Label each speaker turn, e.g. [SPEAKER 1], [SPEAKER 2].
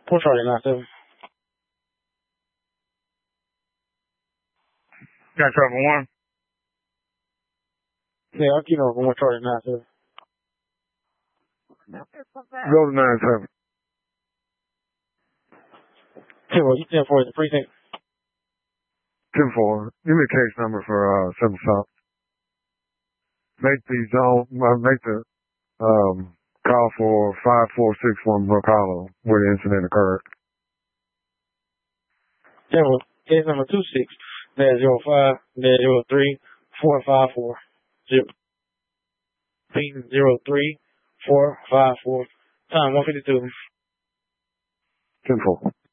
[SPEAKER 1] What's Charlie 97?
[SPEAKER 2] Got trouble 1?
[SPEAKER 1] Yeah, I'll keep on going with Charlie 97.
[SPEAKER 2] Go to 97.
[SPEAKER 1] 10-4, you 10-4 is the precinct.
[SPEAKER 2] 10-4. Give me a case number for Simple Stop. Make the call for 5461 Brook Hollow where the incident occurred.
[SPEAKER 1] 10-4, case number 26-05-03-454. 03454. Time 152.
[SPEAKER 2] 10-4.